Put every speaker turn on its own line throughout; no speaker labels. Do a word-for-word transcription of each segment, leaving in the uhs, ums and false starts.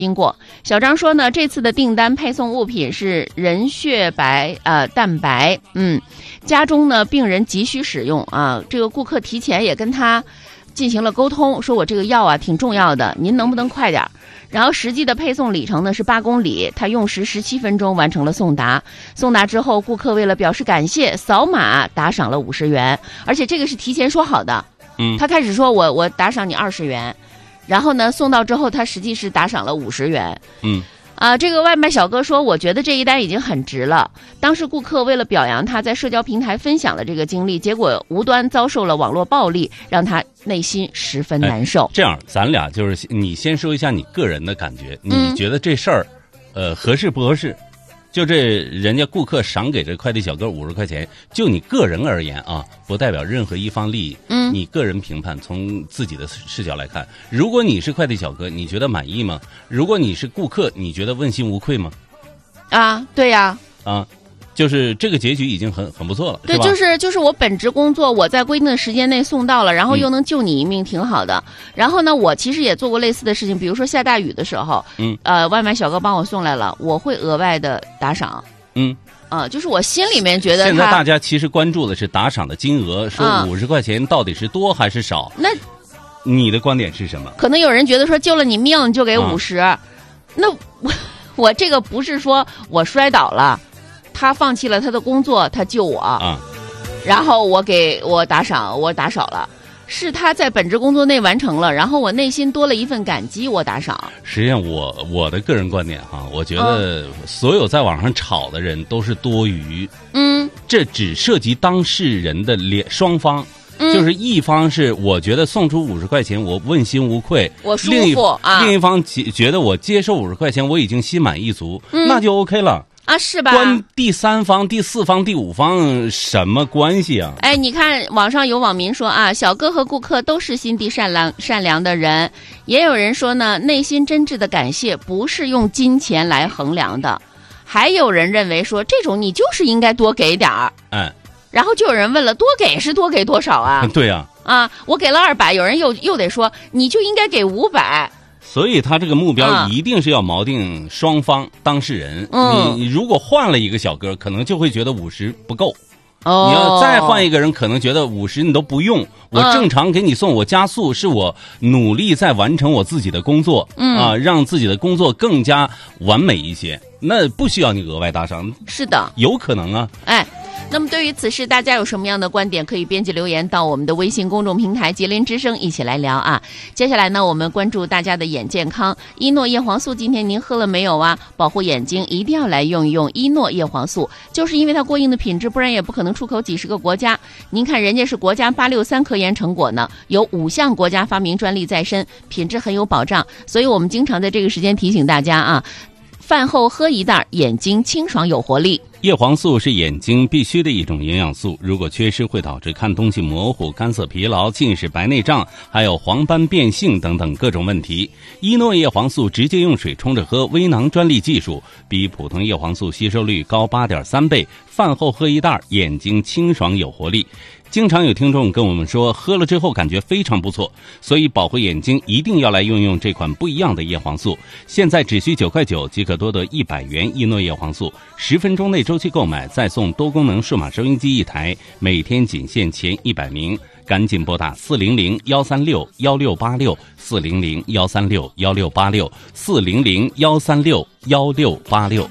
因过。小张说呢，这次的订单配送物品是人血白呃蛋白，嗯，家中呢病人急需使用啊，这个顾客提前也跟他进行了沟通，说我这个药啊挺重要的，您能不能快点？然后实际的配送里程呢是八公里，他用时十七分钟完成了送达。送达之后，顾客为了表示感谢，扫码打赏了五十元，而且这个是提前说好的。
嗯，
他开始说我我打赏你二十元。然后呢，送到之后，他实际是打赏了五十元。
嗯，
啊，这个外卖小哥说，我觉得这一单已经很值了。当时顾客为了表扬他，在社交平台分享了这个经历，结果无端遭受了网络暴力，让他内心十分难受。
这样，咱俩就是你先说一下你个人的感觉，你觉得这事儿，嗯、呃，合适不合适？就这人家顾客赏给这快递小哥五十块钱，就你个人而言啊，不代表任何一方利益。
嗯，
你个人评判，从自己的视角来看，如果你是快递小哥，你觉得满意吗？如果你是顾客，你觉得问心无愧吗？
啊，对呀。
啊，就是这个结局已经很很不错了。
对，
是
就是就是我本职工作，我在规定的时间内送到了，然后又能救你一命，挺好的。嗯、然后呢，我其实也做过类似的事情，比如说下大雨的时候，
嗯，
呃，外卖小哥帮我送来了，我会额外的打赏。
嗯。
啊、呃，就是我心里面觉得
现在大家其实关注的是打赏的金额，说五十块钱到底是多还是少？
那
你的观点是什么？
可能有人觉得说救了你命就给五十、嗯，那我我这个不是说我摔倒了，他放弃了他的工作，他救我
啊、
嗯，然后我给我打赏，我打少了。是他在本职工作内完成了，然后我内心多了一份感激，我打赏。
实际上我，我我的个人观点哈，我觉得所有在网上吵的人都是多余。
嗯，
这只涉及当事人的两双方、
嗯，
就是一方是我觉得送出五十块钱我问心无愧，
我舒
服
另啊；
另一方觉得我接受五十块钱我已经心满意足，
嗯、
那就 OK 了。
啊，是吧？
关第三方、第四方、第五方什么关系啊？
哎，你看网上有网民说啊，小哥和顾客都是心地善良善良的人，也有人说呢，内心真挚的感谢不是用金钱来衡量的，还有人认为说这种你就是应该多给点儿。
哎，
然后就有人问了，多给是多给多少啊？
对呀、
啊，啊，我给了二百，有人又又得说你就应该给五百。
所以他这个目标一定是要锚定双方当事人。
嗯，
你如果换了一个小哥，可能就会觉得五十不够。
哦，
你要再换一个人，可能觉得五十你都不用，我正常给你送，我加速是我努力在完成我自己的工作，
嗯
啊，让自己的工作更加完美一些，那不需要你额外打赏。
是的，
有可能啊。
哎。那么对于此事，大家有什么样的观点，可以编辑留言到我们的微信公众平台吉林之声一起来聊啊。接下来呢，我们关注大家的眼健康。伊诺叶黄素今天您喝了没有啊？保护眼睛一定要来用一用伊诺叶黄素，就是因为它过硬的品质，不然也不可能出口几十个国家。您看人家是国家八六三科研成果呢，有五项国家发明专利在身，品质很有保障。所以我们经常在这个时间提醒大家啊，饭后喝一袋，眼睛清爽有活力。
叶黄素是眼睛必须的一种营养素，如果缺失会导致看东西模糊、干涩疲劳、近视、白内障，还有黄斑变性等等各种问题。伊诺叶黄素直接用水冲着喝，微囊专利技术，比普通叶黄素吸收率高 八点三 倍，饭后喝一袋，眼睛清爽有活力。经常有听众跟我们说喝了之后感觉非常不错，所以保护眼睛一定要来用用这款不一样的叶黄素。现在只需九块九即可多得一百元伊诺叶黄素，十分钟内周期购买再送多功能数码收音机一台，每天仅限前一百名，赶紧拨打四零零幺三六幺六八六四零零幺三六幺六八六四零零幺三六幺六八六。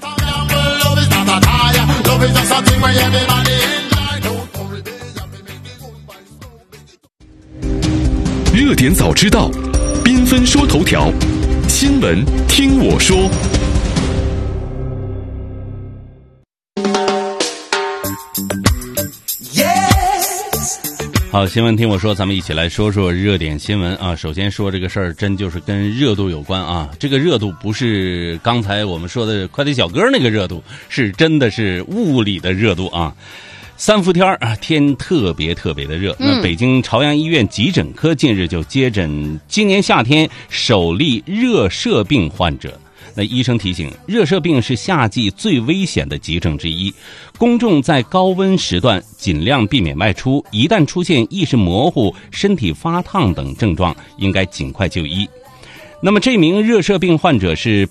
热点早知道，缤纷说头条，新闻听我说。
好，新闻听我说，咱们一起来说说热点新闻啊。首先说这个事儿，真就是跟热度有关啊。这个热度不是刚才我们说的快递小哥那个热度，是真的是物理的热度啊。三伏天啊，天特别特别的热。那北京朝阳医院急诊科近日就接诊今年夏天首例热射病患者。那医生提醒，热射病是夏季最危险的急症之一，公众在高温时段尽量避免外出，一旦出现意识模糊、身体发烫等症状，应该尽快就医。 那么这名热射病患者是